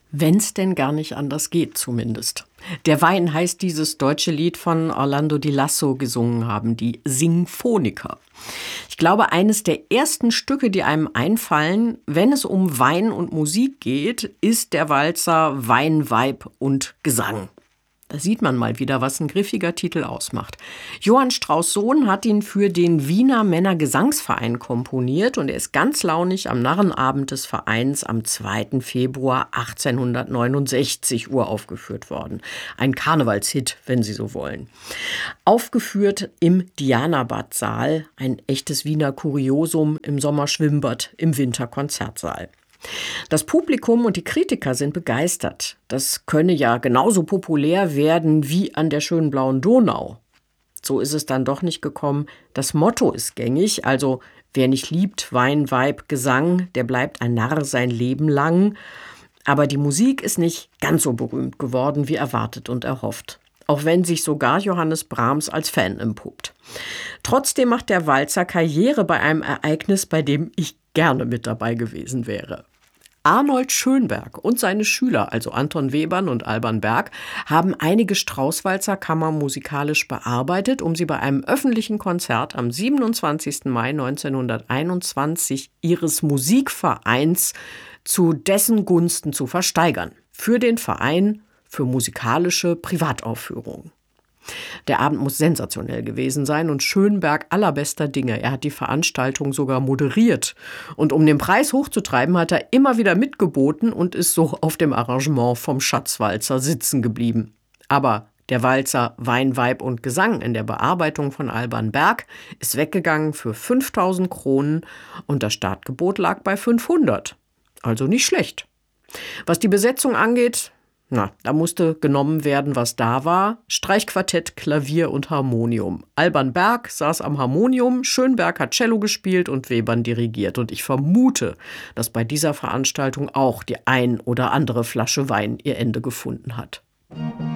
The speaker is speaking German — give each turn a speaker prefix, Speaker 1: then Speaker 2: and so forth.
Speaker 1: Wenn's denn gar nicht anders geht, zumindest. Der Wein heißt dieses deutsche Lied von Orlando Di Lasso gesungen haben, die Singphoniker. Ich glaube, eines der ersten Stücke, die einem einfallen, wenn es um Wein und Musik geht, ist der Walzer Wein, Weib und Gesang. Da sieht man mal wieder, was ein griffiger Titel ausmacht. Johann Strauss Sohn hat ihn für den Wiener Männergesangsverein komponiert und er ist ganz launig am Narrenabend des Vereins am 2. Februar 1869 uraufgeführt worden. Ein Karnevalshit, wenn Sie so wollen. Aufgeführt im Dianabad-Saal, ein echtes Wiener Kuriosum, im Sommer Schwimmbad, im Winter Konzertsaal. Das Publikum und die Kritiker sind begeistert. Das könne ja genauso populär werden wie an der schönen blauen Donau. So ist es dann doch nicht gekommen. Das Motto ist gängig, also wer nicht liebt Wein, Weib, Gesang, der bleibt ein Narr sein Leben lang. Aber die Musik ist nicht ganz so berühmt geworden wie erwartet und erhofft. Auch wenn sich sogar Johannes Brahms als Fan empuppt. Trotzdem macht der Walzer Karriere bei einem Ereignis, bei dem ich gerne mit dabei gewesen wäre. Arnold Schönberg und seine Schüler, also Anton Webern und Alban Berg, haben einige Straußwalzer kammermusikalisch bearbeitet, um sie bei einem öffentlichen Konzert am 27. Mai 1921 ihres Musikvereins zu dessen Gunsten zu versteigern. Für den Verein für musikalische Privataufführungen. Der Abend muss sensationell gewesen sein und Schönberg allerbester Dinge. Er hat die Veranstaltung sogar moderiert. Und um den Preis hochzutreiben, hat er immer wieder mitgeboten und ist so auf dem Arrangement vom Schatzwalzer sitzen geblieben. Aber der Walzer Wein, Weib und Gesang in der Bearbeitung von Alban Berg ist weggegangen für 5.000 Kronen und das Startgebot lag bei 500. Also nicht schlecht. Was die Besetzung angeht, da musste genommen werden, was da war. Streichquartett, Klavier und Harmonium. Alban Berg saß am Harmonium, Schönberg hat Cello gespielt und Webern dirigiert. Und ich vermute, dass bei dieser Veranstaltung auch die ein oder andere Flasche Wein ihr Ende gefunden hat.